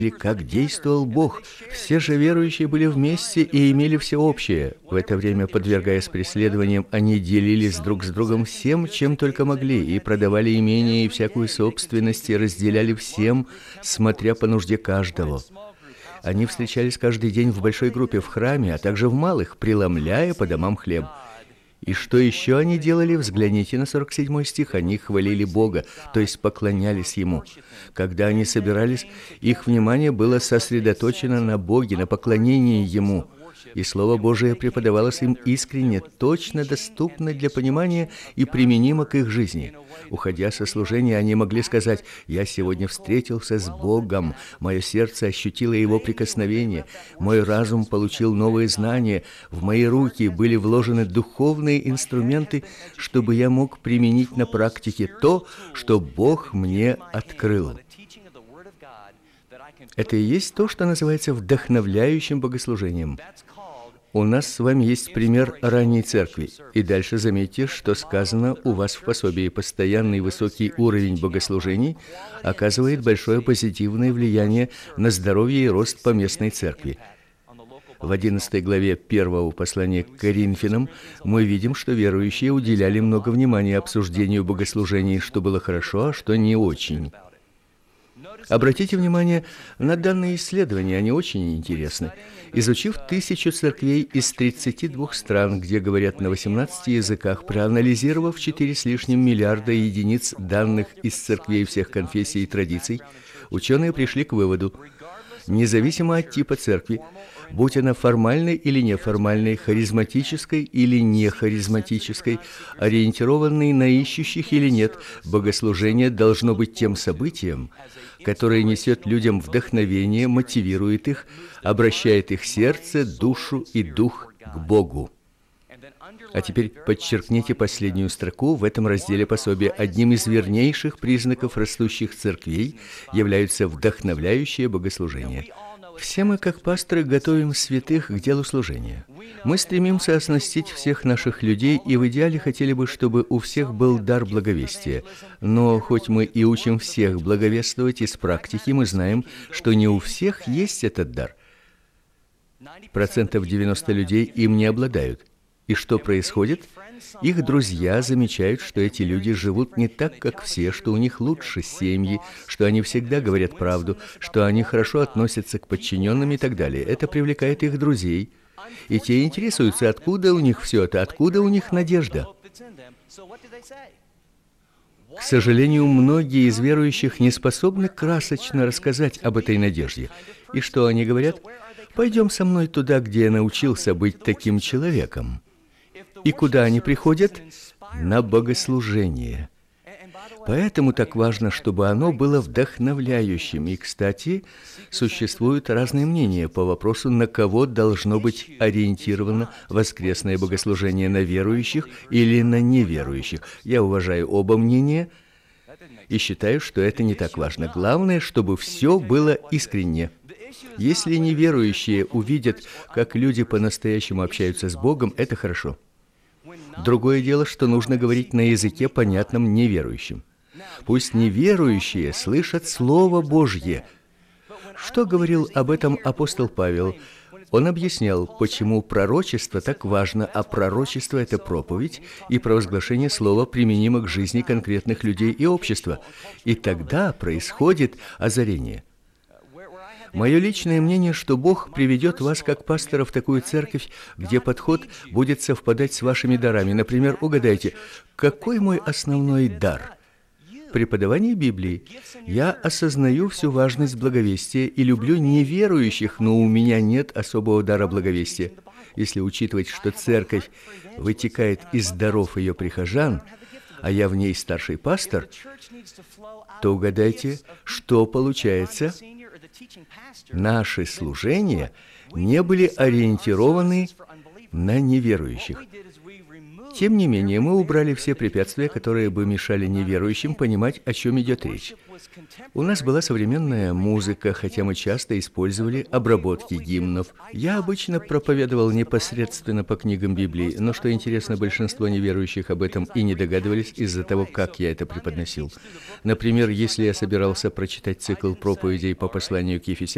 как действовал Бог. Все же верующие были вместе и имели все общее. В это время, подвергаясь преследованиям, они делились друг с другом всем, чем только могли, и продавали имения и всякую собственность, и разделяли всем, смотря по нужде каждого. Они встречались каждый день в большой группе в храме, а также в малых, преломляя по домам хлеб. И что еще они делали? Взгляните на 47 стих. Они хвалили Бога, то есть поклонялись Ему. Когда они собирались, их внимание было сосредоточено на Боге, на поклонении Ему. И Слово Божие преподавалось им искренне, точно доступно для понимания и применимо к их жизни. Уходя со служения, они могли сказать: «Я сегодня встретился с Богом, мое сердце ощутило Его прикосновение, мой разум получил новые знания, в мои руки были вложены духовные инструменты, чтобы я мог применить на практике то, что Бог мне открыл». Это и есть то, что называется вдохновляющим богослужением. У нас с вами есть пример ранней церкви. И дальше заметьте, что сказано у вас в пособии: постоянный высокий уровень богослужений оказывает большое позитивное влияние на здоровье и рост поместной церкви. В 11 главе 1 послания к Коринфянам мы видим, что верующие уделяли много внимания обсуждению богослужений, что было хорошо, а что не очень. Обратите внимание на данные исследования, они очень интересны. Изучив 1000 церквей из 32 стран, где говорят на 18 языках, проанализировав 4 с лишним миллиарда единиц данных из церквей всех конфессий и традиций, ученые пришли к выводу: независимо от типа церкви, будь она формальной или неформальной, харизматической или нехаризматической, ориентированной на ищущих или нет, богослужение должно быть тем событием, которое несет людям вдохновение, мотивирует их, обращает их сердце, душу и дух к Богу. А теперь подчеркните последнюю строку в этом разделе пособия. Одним из вернейших признаков растущих церквей являются вдохновляющие богослужения. Все мы, как пасторы, готовим святых к делу служения. Мы стремимся оснастить всех наших людей, и в идеале хотели бы, чтобы у всех был дар благовестия. Но хоть мы и учим всех благовествовать, из практики мы знаем, что не у всех есть этот дар. 90% людей им не обладают. И что происходит? Их друзья замечают, что эти люди живут не так, как все, что у них лучше семьи, что они всегда говорят правду, что они хорошо относятся к подчиненным и так далее. Это привлекает их друзей. И те интересуются, откуда у них все это, откуда у них надежда. К сожалению, многие из верующих не способны красочно рассказать об этой надежде. И что они говорят? «Пойдем со мной туда, где я научился быть таким человеком». И куда они приходят? На богослужение. Поэтому так важно, чтобы оно было вдохновляющим. И, кстати, существуют разные мнения по вопросу, на кого должно быть ориентировано воскресное богослужение: на верующих или на неверующих. Я уважаю оба мнения и считаю, что это не так важно. Главное, чтобы все было искренне. Если неверующие увидят, как люди по-настоящему общаются с Богом, это хорошо. Другое дело, что нужно говорить на языке, понятном неверующим. Пусть неверующие слышат Слово Божье. Что говорил об этом апостол Павел? Он объяснял, почему пророчество так важно, а пророчество – это проповедь, и провозглашение слова применимо к жизни конкретных людей и общества. И тогда происходит озарение. Мое личное мнение, что Бог приведет вас как пастора в такую церковь, где подход будет совпадать с вашими дарами. Например, угадайте, какой мой основной дар? Преподавание Библии. Я осознаю всю важность благовестия и люблю неверующих, но у меня нет особого дара благовестия. Если учитывать, что церковь вытекает из даров ее прихожан, а я в ней старший пастор, то угадайте, что получается? Наши служения не были ориентированы на неверующих. Тем не менее, мы убрали все препятствия, которые бы мешали неверующим понимать, о чем идет речь. У нас была современная музыка, хотя мы часто использовали обработки гимнов. Я обычно проповедовал непосредственно по книгам Библии, но, что интересно, большинство неверующих об этом и не догадывались из-за того, как я это преподносил. Например, если я собирался прочитать цикл проповедей по посланию к Ефесянам,